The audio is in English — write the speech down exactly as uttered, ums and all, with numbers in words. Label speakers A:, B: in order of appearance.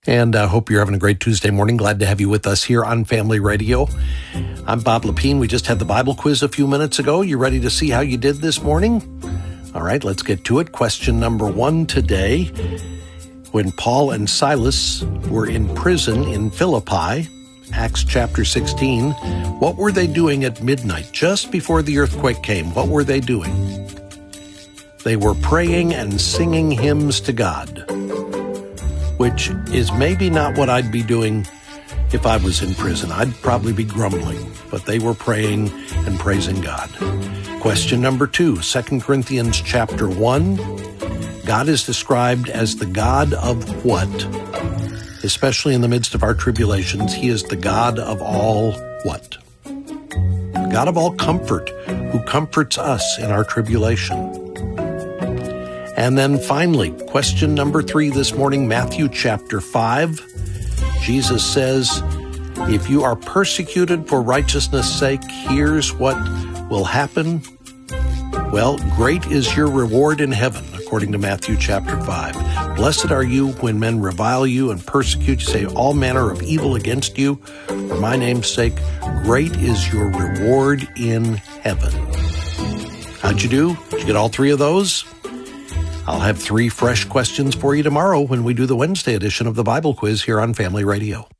A: And I uh, hope you're having a great Tuesday morning. Glad to have you with us here on Family Radio. I'm Bob Lepine. We just had the Bible quiz a few minutes ago. You ready to see how you did this morning? All right, let's get to it. Question number one today. When Paul and Silas were in prison in Philippi, Acts chapter sixteen, what were they doing at midnight, just before the earthquake came? What were they doing? They were praying and singing hymns to God, which is maybe not what I'd be doing if I was in prison. I'd probably be grumbling, but they were praying and praising God. Question number two, Second Corinthians chapter one. God is described as the God of what? Especially in the midst of our tribulations, he is the God of all what? The God of all comfort, who comforts us in our tribulation. And then finally, question number three this morning, Matthew chapter five. Jesus says, if you are persecuted for righteousness' sake, here's what will happen. Well, great is your reward in heaven, according to Matthew chapter five. Blessed are you when men revile you and persecute you, say all manner of evil against you. For my name's sake, great is your reward in heaven. How'd you do? Did you get all three of those? I'll have three fresh questions for you tomorrow when we do the Wednesday edition of the Bible Quiz here on Family Radio.